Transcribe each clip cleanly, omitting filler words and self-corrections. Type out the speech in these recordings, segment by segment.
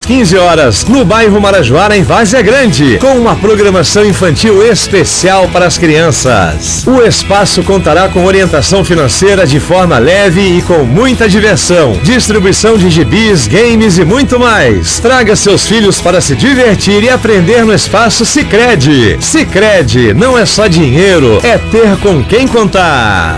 15 horas, no bairro Marajoara, em Várzea Grande, com uma programação infantil especial para as crianças. O espaço contará com orientação financeira de forma leve e com muita diversão, distribuição de gibis, games e muito mais. Traga seus filhos para se divertir e aprender no espaço Sicredi. Sicredi não é só dinheiro, é ter com quem contar.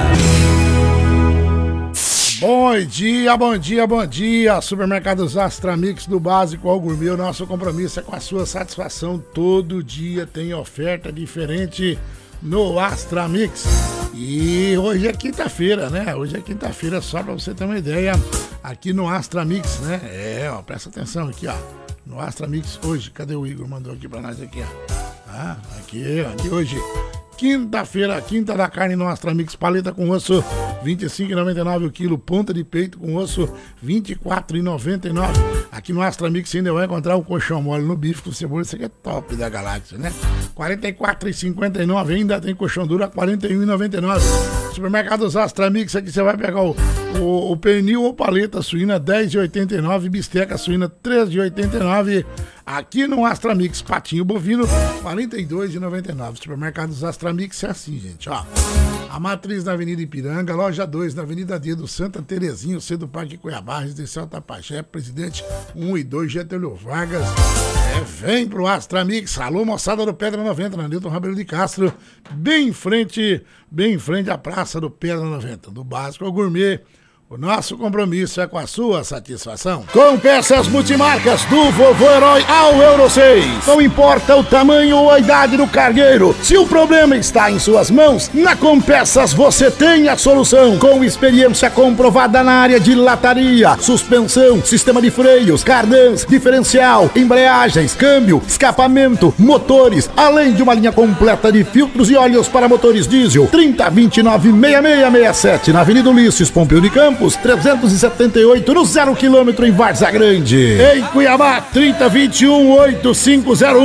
Bom dia, bom dia, bom dia. Supermercados Astra Mix, do básico ao gourmet. O nosso compromisso é com a sua satisfação. Todo dia tem oferta diferente no Astra Mix. E hoje é quinta-feira, né? Hoje é quinta-feira, só pra você ter uma ideia, aqui no Astra Mix, né? Presta atenção aqui, ó. No Astra Mix hoje, cadê o Igor? Mandou aqui pra nós aqui, ó. Aqui hoje, quinta-feira, quinta da carne no Astra Mix, paleta com osso, R$ 25,99 o quilo, ponta de peito com osso, R$ 24,99. Aqui no Astra Mix ainda vai encontrar o colchão mole no bife com cebola, isso aqui é top da galáxia, né? R$ 44,59, ainda tem colchão duro a R$ 41,99. Supermercados Astra Mix, aqui você vai pegar o pernil ou paleta suína, R$ 10,89, bisteca suína, R$ 13,89. Aqui no Astra Mix, patinho bovino, R$ 42,99. Supermercados Astra Mix é assim, gente, ó. A matriz na Avenida Ipiranga, loja 2 na Avenida Dia do Santa Terezinha, C do Parque Cuiabá, Residencial Tapajé, Presidente 1 e 2, Getúlio Vargas. Vem pro Astra Mix. Alô, moçada do Pedra 90, na Newton Rabelo de Castro, bem em frente à Praça do Pedra 90, do básico ao gourmet. O nosso compromisso é com a sua satisfação. Com peças multimarcas do Vovô Herói ao Euro 6. Não importa o tamanho ou a idade do cargueiro, se o problema está em suas mãos, na Compeças você tem a solução. Com experiência comprovada na área de lataria, suspensão, sistema de freios, cardãs, diferencial, embreagens, câmbio, escapamento, motores, além de uma linha completa de filtros e óleos para motores diesel. 3029-6667 na Avenida Ulisses Pompeu de Campos, 378 no 0 km em Várzea Grande. Em Cuiabá, 3021-8501.